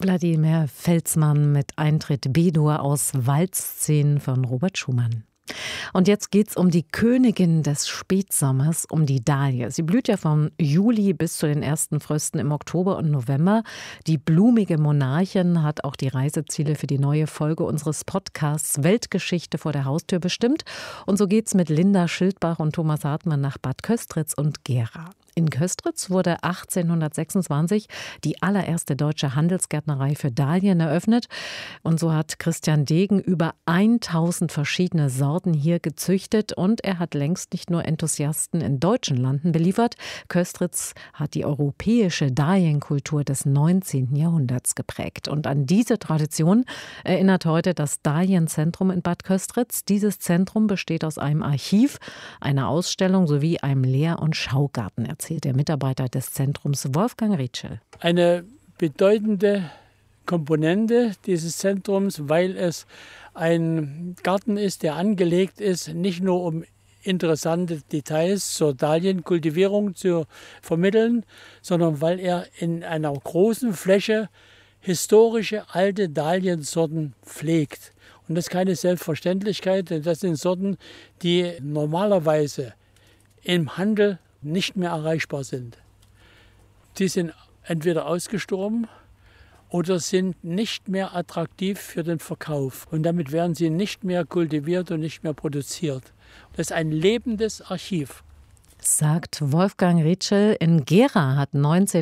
Wladimir Felsmann mit Eintritt B-Dur aus Waldszenen von Robert Schumann. Und jetzt geht's um die Königin des Spätsommers, um die Dahlie. Sie blüht ja vom Juli bis zu den ersten Frösten im Oktober und November. Die blumige Monarchin hat auch die Reiseziele für die neue Folge unseres Podcasts Weltgeschichte vor der Haustür bestimmt. Und so geht's mit Linda Schildbach und Thomas Hartmann nach Bad Köstritz und Gera. In Köstritz wurde 1826 die allererste deutsche Handelsgärtnerei für Dahlien eröffnet. Und so hat Christian Degen über 1000 verschiedene Sorten hier gezüchtet. Und er hat längst nicht nur Enthusiasten in deutschen Landen beliefert. Köstritz hat die europäische Dahlienkultur des 19. Jahrhunderts geprägt. Und an diese Tradition erinnert heute das Dahlienzentrum in Bad Köstritz. Dieses Zentrum besteht aus einem Archiv, einer Ausstellung sowie einem Lehr- und Schaugarten, erzählt der Mitarbeiter des Zentrums Wolfgang Rietschel. Eine bedeutende Komponente dieses Zentrums, weil es ein Garten ist, der angelegt ist, nicht nur um interessante Details zur Dahlienkultivierung zu vermitteln, sondern weil er in einer großen Fläche historische alte Dahliensorten pflegt. Und das ist keine Selbstverständlichkeit, denn das sind Sorten, die normalerweise im Handel nicht mehr erreichbar sind. Die sind entweder ausgestorben oder sind nicht mehr attraktiv für den Verkauf. Und damit werden sie nicht mehr kultiviert und nicht mehr produziert. Das ist ein lebendes Archiv. Sagt Wolfgang Rietschel. In Gera hat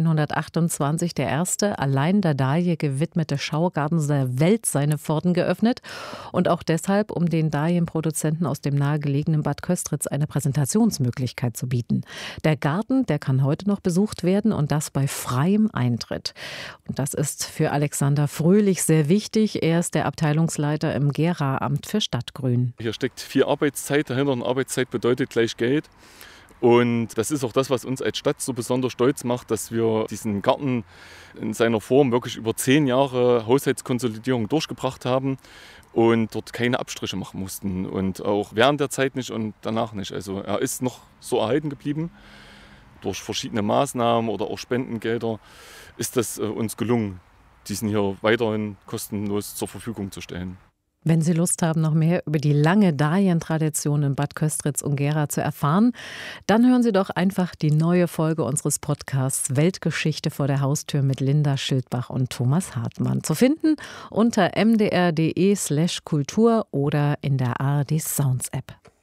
1928 der erste allein der Dahlie gewidmete Schaugarten der Welt seine Pforten geöffnet. Und auch deshalb, um den Dahlienproduzenten aus dem nahegelegenen Bad Köstritz eine Präsentationsmöglichkeit zu bieten. Der Garten, der kann heute noch besucht werden und das bei freiem Eintritt. Und das ist für Alexander Fröhlich sehr wichtig. Er ist der Abteilungsleiter im Gera-Amt für Stadtgrün. Hier steckt viel Arbeitszeit dahinter und Arbeitszeit bedeutet gleich Geld. Und das ist auch das, was uns als Stadt so besonders stolz macht, dass wir diesen Garten in seiner Form wirklich über 10 Jahre Haushaltskonsolidierung durchgebracht haben und dort keine Abstriche machen mussten. Und auch während der Zeit nicht und danach nicht. Also er ist noch so erhalten geblieben. Durch verschiedene Maßnahmen oder auch Spendengelder ist das uns gelungen, diesen hier weiterhin kostenlos zur Verfügung zu stellen. Wenn Sie Lust haben, noch mehr über die lange Dahlientradition in Bad Köstritz und Gera zu erfahren, dann hören Sie doch einfach die neue Folge unseres Podcasts Weltgeschichte vor der Haustür mit Linda Schildbach und Thomas Hartmann. Zu finden unter mdr.de/kultur oder in der ARD Sounds App.